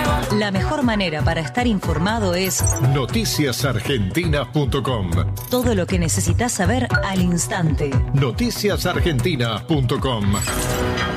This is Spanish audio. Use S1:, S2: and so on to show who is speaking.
S1: La mejor manera para estar informado es
S2: noticiasargentina.com.
S1: Todo lo que necesitas saber al instante.
S2: Noticiasargentina.com.